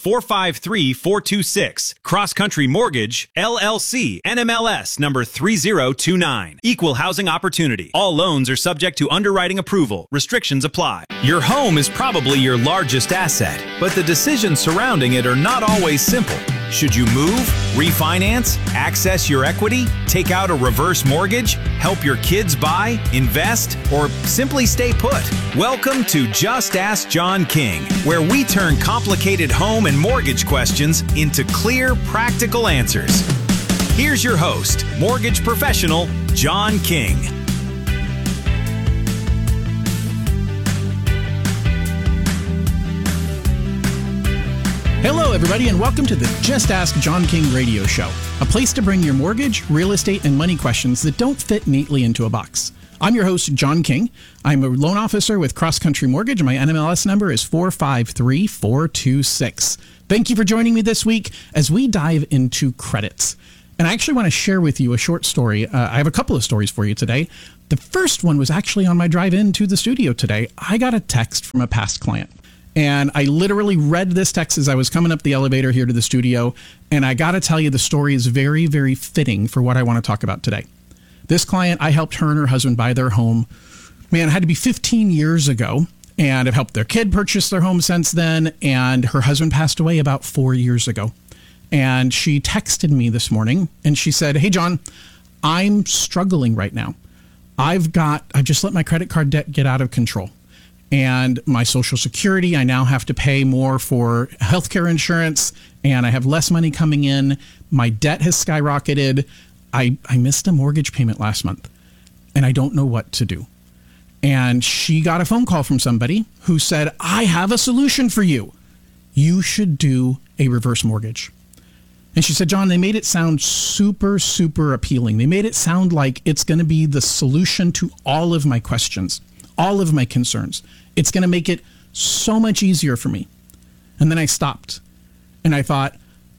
453426, Cross Country Mortgage, LLC, NMLS number 3029, Equal Housing Opportunity. All loans are subject to underwriting approval. Restrictions apply. Your home is probably your largest asset, but the decisions surrounding it are not always simple. Should you move, refinance, access your equity, take out a reverse mortgage, help your kids buy, invest, or simply stay put? Welcome to Just Ask John King, where we turn complicated home and mortgage questions into clear, practical answers. Here's your host, mortgage professional John King. Hello, everybody, and welcome to the Just Ask John King radio show, a place to bring your mortgage, real estate, and money questions that don't fit neatly into a box. I'm your host, John King. I'm a loan officer with Cross Country Mortgage. My NMLS number is 453426. Thank you for joining me this week as we dive into credits. And I actually want to share with you a short story. I have a couple of stories for you today. The first one was actually on my drive into the studio today. I got a text from a past client. And I literally read this text as I was coming up the elevator here to the studio. And I got to tell you, the story is very, very fitting for what I want to talk about today. This client, I helped her and her husband buy their home. Man, it had to be 15 years ago. And I've helped their kid purchase their home since then. And her husband passed away about 4 years ago. And she texted me this morning and she said, "Hey, John, I'm struggling right now. I've just let my credit card debt get out of control. And my Social Security, I now have to pay more for healthcare insurance, and I have less money coming in. My debt has skyrocketed. I missed a mortgage payment last month, and I don't know what to do." And she got a phone call from somebody who said, "I have a solution for you. You should do a reverse mortgage." And she said, "John, they made it sound super, super appealing. They made it sound like it's going to be the solution to all of my questions, all of my concerns. It's going to make it so much easier for me." And then I stopped and I thought,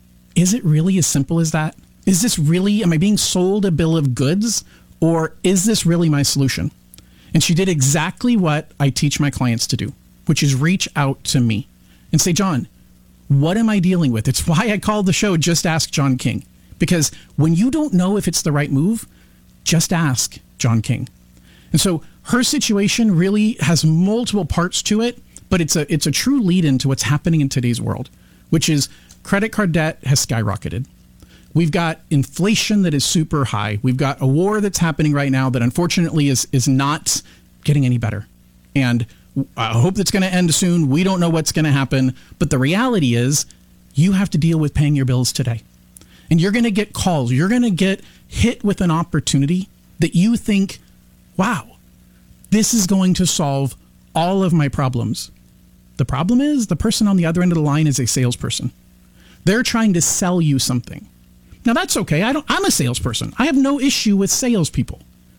is it really as simple as that? Is this really, am I being sold a bill of goods, or is this really my solution? And she did exactly what I teach my clients to do, which is reach out to me and say, "John, what am I dealing with?" It's why I called the show Just Ask John King, because when you don't know if it's the right move, just ask John King. And so her situation really has multiple parts to it, but it's a true lead into what's happening in today's world, which is credit card debt has skyrocketed. We've got inflation that is super high. We've got a war that's happening right now that unfortunately is not getting any better. And I hope that's going to end soon. We don't know what's going to happen. But the reality is you have to deal with paying your bills today. And you're going to get calls. You're going to get hit with an opportunity that you think, wow, this is going to solve all of my problems. The problem is the person on the other end of the line is a salesperson. They're trying to sell you something. Now, that's okay. I'm a salesperson. I have no issue with salespeople.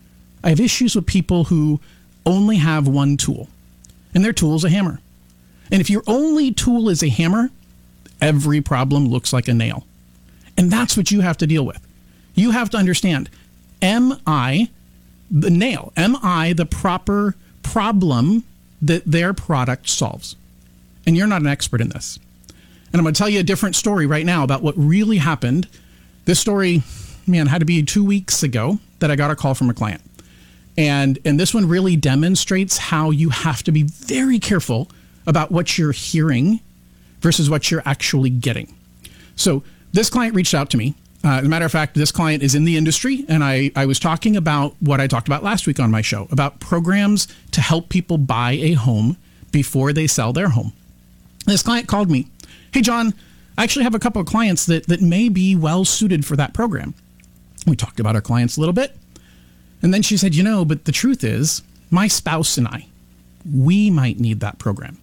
I have issues with people who only have one tool. And their tool is a hammer. And if your only tool is a hammer, every problem looks like a nail. And that's what you have to deal with. You have to understand, am I the nail? Am I the proper problem that their product solves? And you're not an expert in this. And I'm going to tell you a different story right now about what really happened. This story, man, had to be 2 weeks ago that I got a call from a client. And this one really demonstrates how you have to be very careful about what you're hearing versus what you're actually getting. So this client reached out to me. As a matter of fact, this client is in the industry, and I was talking about what I talked about last week on my show, about programs to help people buy a home before they sell their home. This client called me. "Hey, John, I actually have a couple of clients that may be well suited for that program." We talked about our clients a little bit. And then she said, but the truth is, my spouse and I, we might need that program.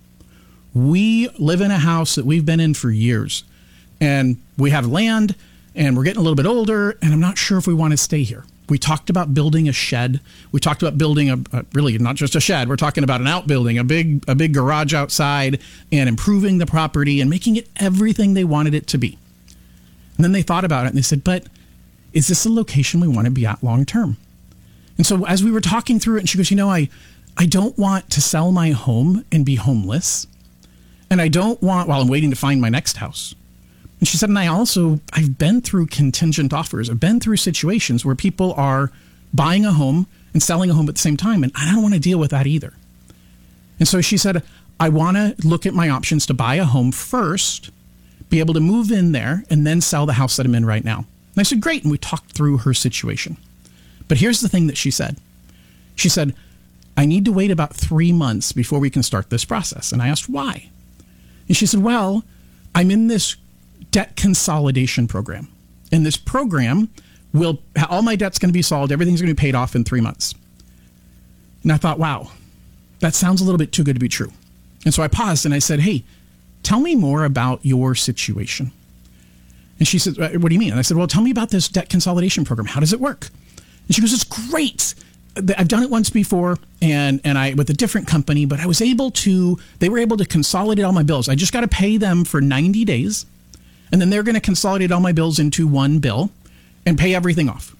We live in a house that we've been in for years, and we have land, and we're getting a little bit older, and I'm not sure if we want to stay here. We talked about building a shed. We talked about building really not just a shed. We're talking about an outbuilding, a big garage outside, and improving the property and making it everything they wanted it to be. And then they thought about it, and they said, but is this a location we want to be at long term? And so as we were talking through it, and she goes, I don't want to sell my home and be homeless. And I don't want, while I'm waiting to find my next house. And she said, and I've been through contingent offers. I've been through situations where people are buying a home and selling a home at the same time. And I don't want to deal with that either. And so she said, I want to look at my options to buy a home first, be able to move in there, and then sell the house that I'm in right now. And I said, great. And we talked through her situation. But here's the thing that she said. She said, I need to wait about 3 months before we can start this process. And I asked why. And she said, well, I'm in this debt consolidation program. And this program all my debt's going to be solved. Everything's going to be paid off in 3 months. And I thought, wow, that sounds a little bit too good to be true. And so I paused and I said, hey, tell me more about your situation. And she said, what do you mean? And I said, well, tell me about this debt consolidation program. How does it work? And she goes, it's great. I've done it once before, and I with a different company, but I was able to. They were able to consolidate all my bills. I just got to pay them for 90 days, and then they're going to consolidate all my bills into one bill, and pay everything off.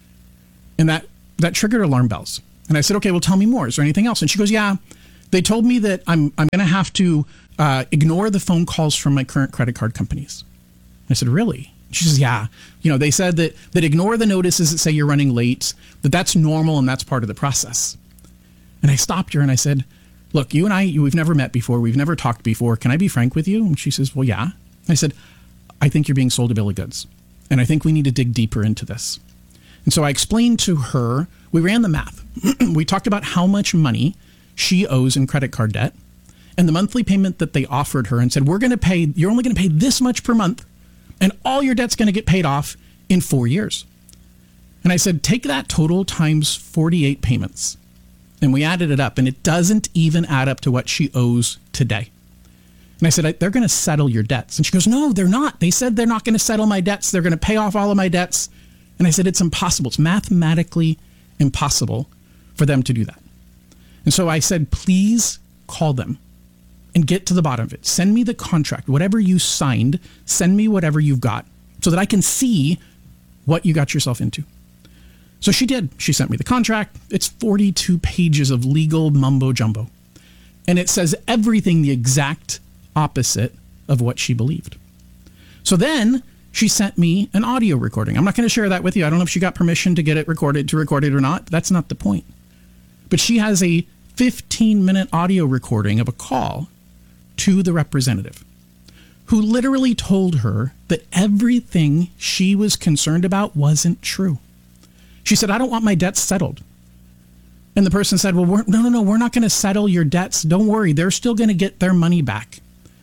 And that triggered alarm bells. And I said, okay, well, tell me more. Is there anything else? And she goes, yeah. They told me that I'm going to have to ignore the phone calls from my current credit card companies. And I said, really? She says, yeah. They said that ignore the notices that say you're running late, that's normal and that's part of the process. And I stopped her and I said, look, you and I, we've never met before. We've never talked before. Can I be frank with you? And she says, well, yeah. I said, I think you're being sold a bill of goods. And I think we need to dig deeper into this. And so I explained to her, we ran the math. We talked about how much money she owes in credit card debt and the monthly payment that they offered her and said, you're only going to pay this much per month. And all your debt's going to get paid off in 4 years. And I said, take that total times 48 payments. And we added it up, and it doesn't even add up to what she owes today. And I said, they're going to settle your debts. And she goes, no, they're not. They said they're not going to settle my debts. They're going to pay off all of my debts. And I said, it's impossible. It's mathematically impossible for them to do that. And so I said, please call them and get to the bottom of it. Send me the contract, whatever you signed, send me whatever you've got so that I can see what you got yourself into. So she did. She sent me the contract. It's 42 pages of legal mumbo jumbo. And it says everything the exact opposite of what she believed. So then she sent me an audio recording. I'm not going to share that with you. I don't know if she got permission to get it recorded, or not. That's not the point. But she has a 15-minute audio recording of a call to the representative who literally told her that everything she was concerned about wasn't true. She said, I don't want my debts settled. And the person said, well, we're not going to settle your debts. Don't worry. They're still going to get their money back.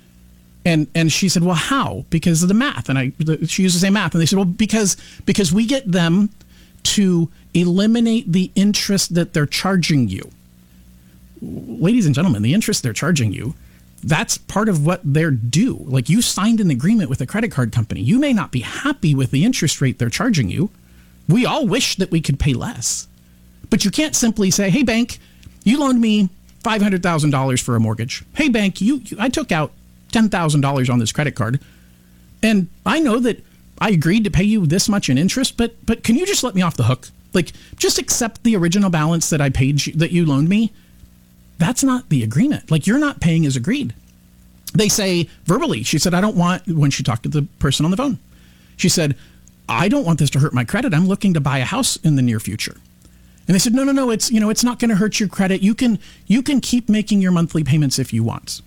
And she said, well, how? Because of the math. And she used the same math. And they said, well, because we get them to eliminate the interest that they're charging you. Ladies and gentlemen, the interest they're charging you, that's part of what they're due. Like, you signed an agreement with a credit card company. You may not be happy with the interest rate they're charging you. We all wish that we could pay less. But you can't simply say, hey, bank, you loaned me $500,000 for a mortgage. Hey, bank, I took out $10,000 on this credit card. And I know that I agreed to pay you this much in interest, but can you just let me off the hook? Like, just accept the original balance that I paid you, that you loaned me. That's not the agreement. Like, you're not paying as agreed. They say verbally, she said, I don't want, when she talked to the person on the phone, she said, I don't want this to hurt my credit. I'm looking to buy a house in the near future. And they said, no, it's not going to hurt your credit. You can keep making your monthly payments if you want.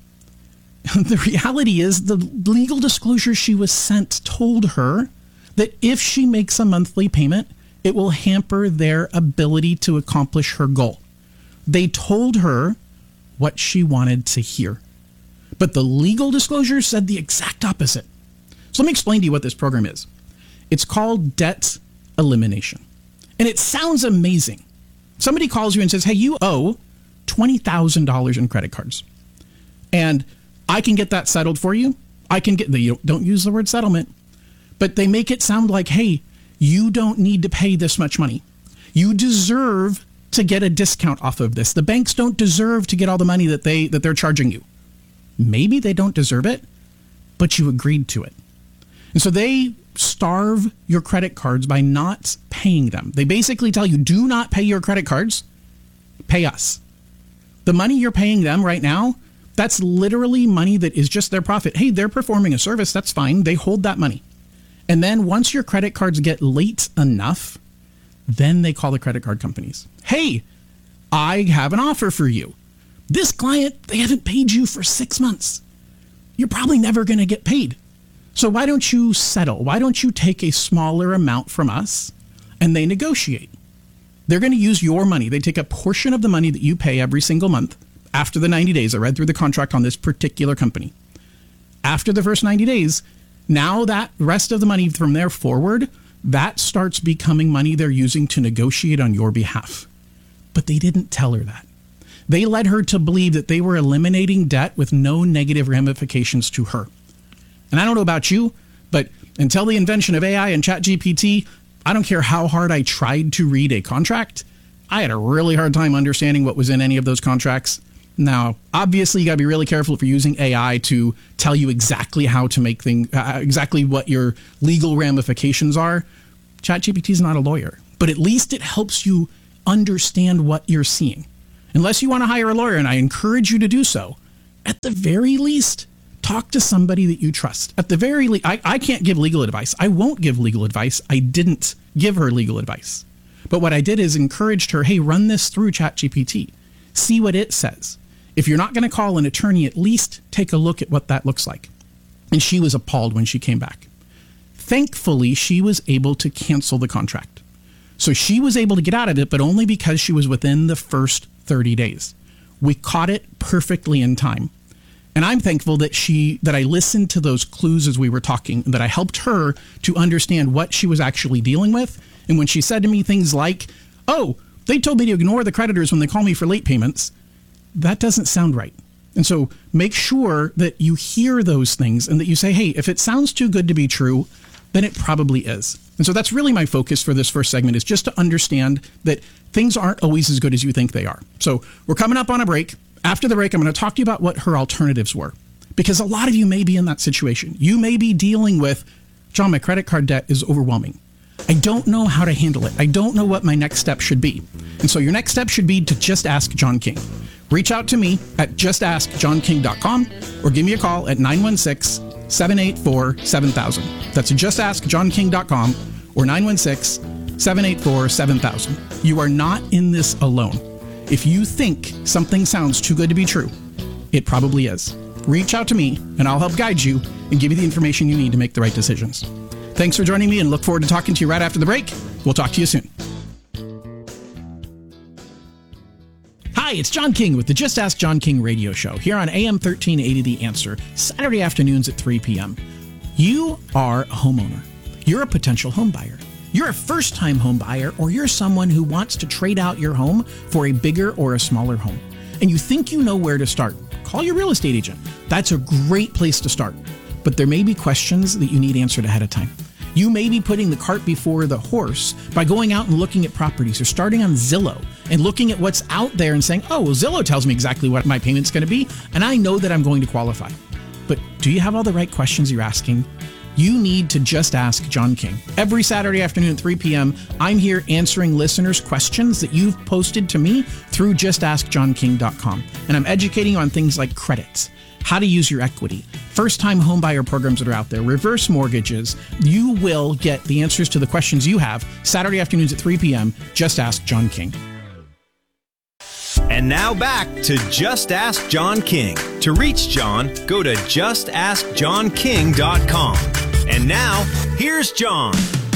The reality is the legal disclosure she was sent told her that if she makes a monthly payment, it will hamper their ability to accomplish her goal. They told her what she wanted to hear. But the legal disclosure said the exact opposite. So let me explain to you what this program is. It's called debt elimination. And it sounds amazing. Somebody calls you and says, hey, you owe $20,000 in credit cards. And I can get that settled for you. I can get don't use the word settlement, but they make it sound like, hey, you don't need to pay this much money. You deserve to get a discount off of this. The banks don't deserve to get all the money that they're charging you. Maybe they don't deserve it, but you agreed to it. And so they starve your credit cards by not paying them. They basically tell you, do not pay your credit cards, pay us. The money you're paying them right now, that's literally money that is just their profit. Hey, they're performing a service, that's fine. They hold that money. And then once your credit cards get late enough, then they call the credit card companies. Hey, I have an offer for you. This client, they haven't paid you for 6 months. You're probably never going to get paid. So why don't you settle? Why don't you take a smaller amount from us? And they negotiate. They're going to use your money. They take a portion of the money that you pay every single month after the 90 days. I read through the contract on this particular company. After the first 90 days, now that rest of the money from there forward, that starts becoming money they're using to negotiate on your behalf. But they didn't tell her that. They led her to believe that they were eliminating debt with no negative ramifications to her. And I don't know about you, but until the invention of AI and ChatGPT, I don't care how hard I tried to read a contract, I had a really hard time understanding what was in any of those contracts. Now, obviously, you got to be really careful if you're using AI to tell you exactly how to make things, exactly what your legal ramifications are. ChatGPT is not a lawyer, but at least it helps you understand what you're seeing. Unless you want to hire a lawyer, and I encourage you to do so, at the very least, talk to somebody that you trust. At the very least, I can't give legal advice. I won't give legal advice. I didn't give her legal advice. But what I did is encouraged her, hey, run this through ChatGPT. See what it says. If you're not going to call an attorney, at least take a look at what that looks like. And she was appalled when she came back. Thankfully, she was able to cancel the contract. So she was able to get out of it, but only because she was within the first 30 days. We caught it perfectly in time. And I'm thankful that I listened to those clues as we were talking, and that I helped her to understand what she was actually dealing with. And when she said to me things like, oh, they told me to ignore the creditors when they call me for late payments, that doesn't sound right. And so make sure that you hear those things and that you say, hey, if it sounds too good to be true, then it probably is. And so that's really my focus for this first segment, is just to understand that things aren't always as good as you think they are. So we're coming up on a break. After the break, I'm going to talk to you about what her alternatives were, because a lot of you may be in that situation. You may be dealing with, John, my credit card debt is overwhelming. I don't know how to handle it. I don't know what my next step should be. And so your next step should be to just ask John King. Reach out to me at justaskjohnking.com or give me a call at 916-784-7000. That's justaskjohnking.com or 916-784-7000. You are not in this alone. If you think something sounds too good to be true, it probably is. Reach out to me and I'll help guide you and give you the information you need to make the right decisions. Thanks for joining me, and look forward to talking to you right after the break. We'll talk to you soon. Hi, it's John King with the Just Ask John King radio show here on AM 1380 The Answer, Saturday afternoons at 3 p.m. You are a homeowner. You're a potential home buyer. You're a first-time home buyer, or you're someone who wants to trade out your home for a bigger or a smaller home. And you think you know where to start. Call your real estate agent. That's a great place to start. But there may be questions that you need answered ahead of time. You may be putting the cart before the horse by going out and looking at properties, or starting on Zillow and looking at what's out there and saying, oh, well, Zillow tells me exactly what my payment's going to be, and I know that I'm going to qualify. But do you have all the right questions you're asking? You need to just ask John King. Every Saturday afternoon at 3 p.m., I'm here answering listeners' questions that you've posted to me through justaskjohnking.com. And I'm educating on things like credits, how to use your equity, first-time homebuyer programs that are out there, reverse mortgages. You will get the answers to the questions you have Saturday afternoons at 3 p.m. Just Ask John King. And now back to Just Ask John King. To reach John, go to justaskjohnking.com. And now, here's John.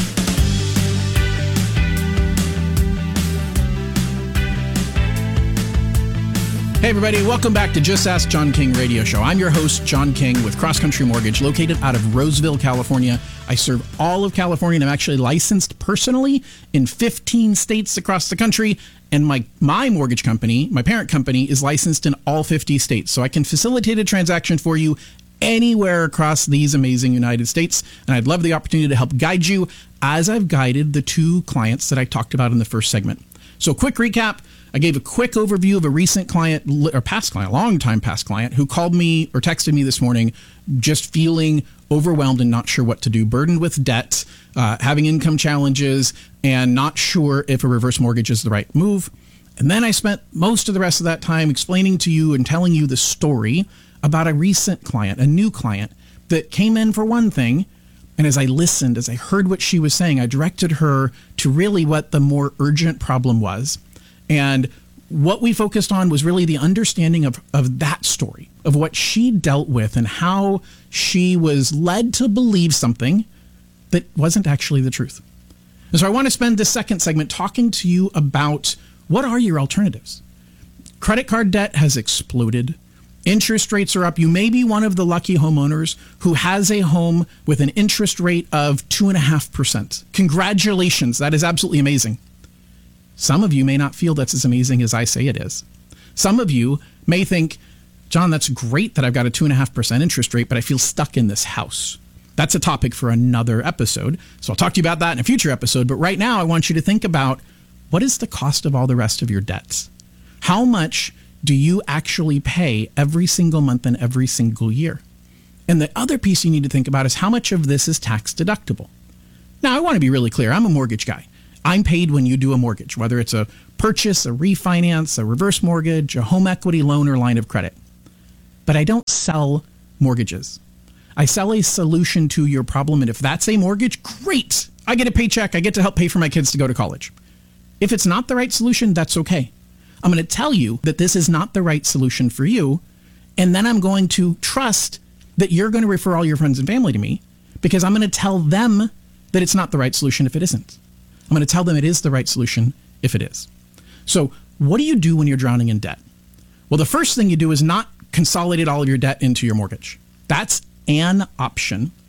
Hey everybody, welcome back to Just Ask John King radio show. I'm your host, John King, with Cross Country Mortgage, located out of Roseville, California. I serve all of California, and I'm actually licensed personally in 15 states across the country. And my mortgage company, my parent company, is licensed in all 50 states. So I can facilitate a transaction for you anywhere across these amazing United States. And I'd love the opportunity to help guide you as I've guided the two clients that I talked about in the first segment. So quick recap. I gave a quick overview of a recent client, or past client, a long-time past client, who called me or texted me this morning just feeling overwhelmed and not sure what to do, burdened with debt, having income challenges, and not sure if a reverse mortgage is the right move. And then I spent most of the rest of that time explaining to you and telling you the story about a recent client, a new client, that came in for one thing. And as I listened, as I heard what she was saying, I directed her to really what the more urgent problem was. And what we focused on was really the understanding of that story, of what she dealt with and how she was led to believe something that wasn't actually the truth. And so I want to spend this second segment talking to you about what are your alternatives. Credit card debt has exploded. Interest rates are up. You may be one of the lucky homeowners who has a home with an interest rate of 2.5%. Congratulations. That is absolutely amazing. Some of you may not feel that's as amazing as I say it is. Some of you may think, John, that's great that I've got a 2.5% interest rate, but I feel stuck in this house. That's a topic for another episode. So I'll talk to you about that in a future episode. But right now, I want you to think about, what is the cost of all the rest of your debts? How much do you actually pay every single month and every single year? And the other piece you need to think about is how much of this is tax deductible. Now, I want to be really clear. I'm a mortgage guy. I'm paid when you do a mortgage, whether it's a purchase, a refinance, a reverse mortgage, a home equity loan, or line of credit. But I don't sell mortgages. I sell a solution to your problem. And if that's a mortgage, great. I get a paycheck. I get to help pay for my kids to go to college. If it's not the right solution, that's okay. I'm going to tell you that this is not the right solution for you. And then I'm going to trust that you're going to refer all your friends and family to me, because I'm going to tell them that it's not the right solution if it isn't. I'm going to tell them it is the right solution if it is. So what do you do when you're drowning in debt? Well, the first thing you do is not consolidate all of your debt into your mortgage. That's an option.